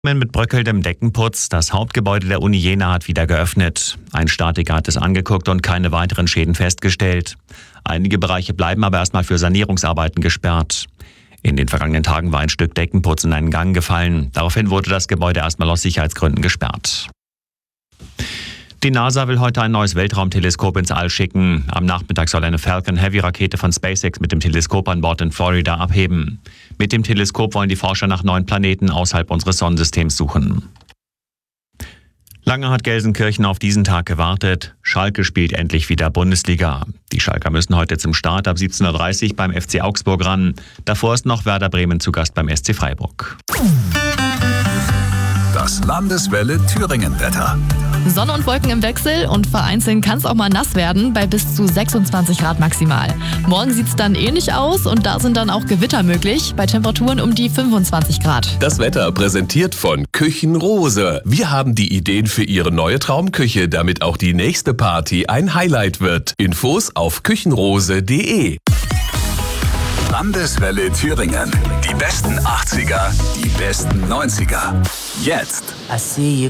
Mit bröckelndem Deckenputz. Das Hauptgebäude der Uni Jena hat wieder geöffnet. Ein Statiker hat es angeguckt und keine weiteren Schäden festgestellt. Einige Bereiche bleiben aber erstmal für Sanierungsarbeiten gesperrt. In den vergangenen Tagen war ein Stück Deckenputz in einen Gang gefallen. Daraufhin wurde das Gebäude erstmal aus Sicherheitsgründen gesperrt. Die NASA will heute ein neues Weltraumteleskop ins All schicken. Am Nachmittag soll eine Falcon Heavy-Rakete von SpaceX mit dem Teleskop an Bord in Florida abheben. Mit dem Teleskop wollen die Forscher nach neuen Planeten außerhalb unseres Sonnensystems suchen. Lange hat Gelsenkirchen auf diesen Tag gewartet. Schalke spielt endlich wieder Bundesliga. Die Schalker müssen heute zum Start ab 17:30 Uhr beim FC Augsburg ran. Davor ist noch Werder Bremen zu Gast beim SC Freiburg. Das Landeswelle Thüringen-Wetter. Sonne und Wolken im Wechsel und vereinzelt kann es auch mal nass werden bei bis zu 26 Grad maximal. Morgen sieht es dann ähnlich aus und da sind dann auch Gewitter möglich bei Temperaturen um die 25 Grad. Das Wetter präsentiert von Küchenrose. Wir haben die Ideen für Ihre neue Traumküche, damit auch die nächste Party ein Highlight wird. Infos auf küchenrose.de. Landeswelle Thüringen. Die besten 80er, die besten 90er. Jetzt. I see you